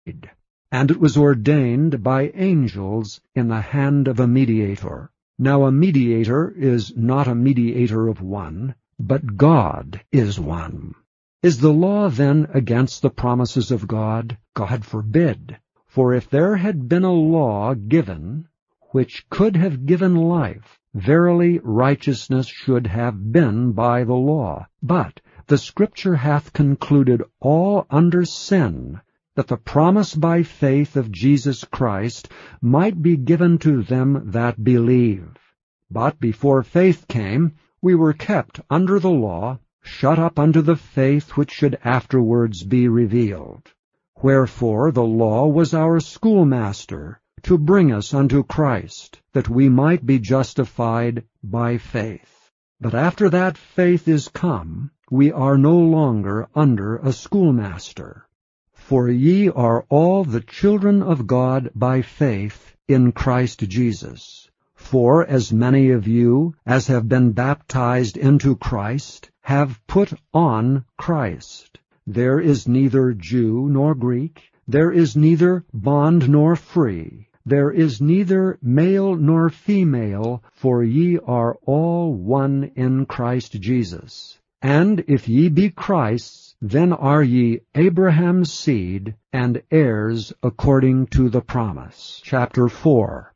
and it was ordained by angels in the hand of a mediator. Now a mediator is not a mediator of one, but God is one. Is the law then against the promises of God? God forbid. For if there had been a law given, which could have given life, verily righteousness should have been by the law. But the Scripture hath concluded all under sin, that the promise by faith of Jesus Christ might be given to them that believe. But before faith came, we were kept under the law, shut up unto the faith which should afterwards be revealed. Wherefore the law was our schoolmaster, to bring us unto Christ, that we might be justified by faith. But after that faith is come, we are no longer under a schoolmaster. For ye are all the children of God by faith in Christ Jesus. For as many of you as have been baptized into Christ have put on Christ. There is neither Jew nor Greek, there is neither bond nor free, there is neither male nor female, for ye are all one in Christ Jesus. And if ye be Christ's, then are ye Abraham's seed, and heirs according to the promise. Chapter 4.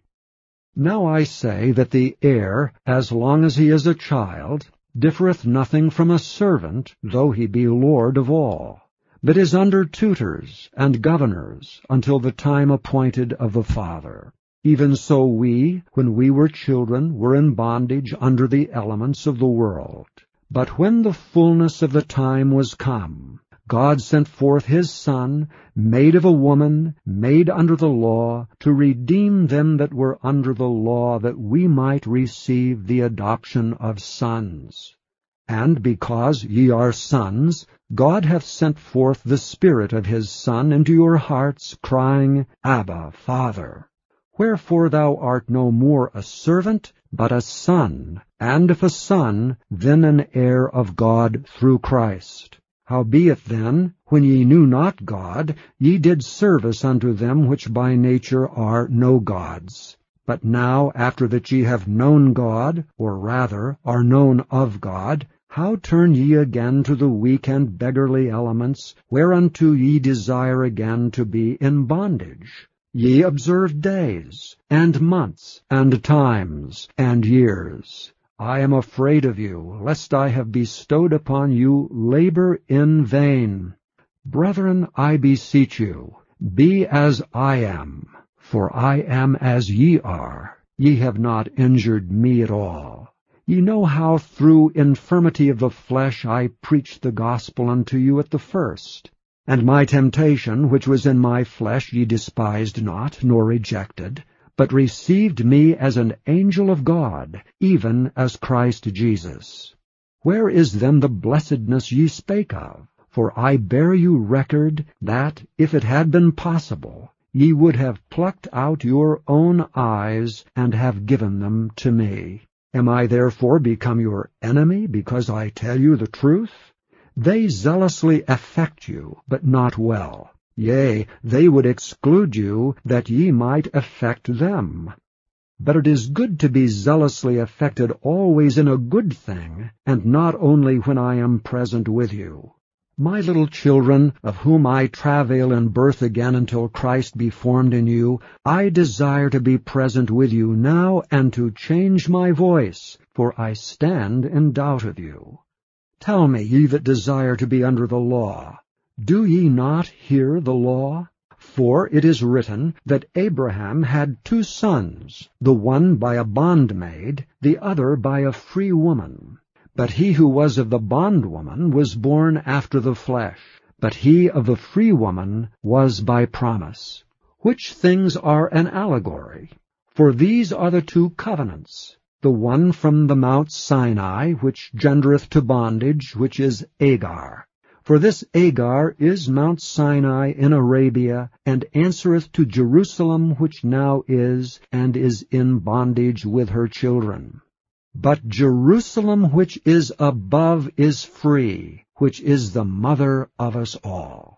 Now I say that the heir, as long as he is a child, differeth nothing from a servant, though he be lord of all, but is under tutors and governors, until the time appointed of the Father. Even so we, when we were children, were in bondage under the elements of the world. But when the fullness of the time was come, God sent forth his Son, made of a woman, made under the law, to redeem them that were under the law, that we might receive the adoption of sons. And because ye are sons, God hath sent forth the Spirit of his Son into your hearts, crying, Abba, Father. Wherefore thou art no more a servant, but a son, and if a son, then an heir of God through Christ. Howbeit then, when ye knew not God, ye did service unto them which by nature are no gods. But now, after that ye have known God, or rather are known of God, how turn ye again to the weak and beggarly elements, whereunto ye desire again to be in bondage? Ye observe days, and months, and times, and years. I am afraid of you, lest I have bestowed upon you labor in vain. Brethren, I beseech you, be as I am, for I am as ye are. Ye have not injured me at all. Ye know how through infirmity of the flesh I preached the gospel unto you at the first. And my temptation, which was in my flesh, ye despised not, nor rejected, but received me as an angel of God, even as Christ Jesus. Where is then the blessedness ye spake of? For I bear you record, that, if it had been possible, ye would have plucked out your own eyes, and have given them to me. Am I therefore become your enemy, because I tell you the truth? They zealously affect you, but not well. Yea, they would exclude you, that ye might affect them. But it is good to be zealously affected always in a good thing, and not only when I am present with you. My little children, of whom I travail in birth again until Christ be formed in you, I desire to be present with you now, and to change my voice, for I stand in doubt of you. Tell me, ye that desire to be under the law, do ye not hear the law? For it is written that Abraham had 2 sons, the one by a bondmaid, the other by a free woman. But he who was of the bondwoman was born after the flesh, but he of the free woman was by promise. Which things are an allegory? For these are the 2 covenants, the one from the Mount Sinai, which gendereth to bondage, which is Agar. For this Agar is Mount Sinai in Arabia, and answereth to Jerusalem, which now is, and is in bondage with her children. But Jerusalem which is above is free, which is the mother of us all.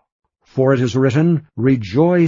For it is written, Rejoice